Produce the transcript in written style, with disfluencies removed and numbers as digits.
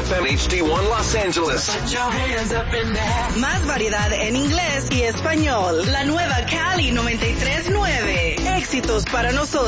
FM HD1 Los Angeles. Más variedad en inglés y español. La nueva Cali 93.9. Éxitos para nosotros.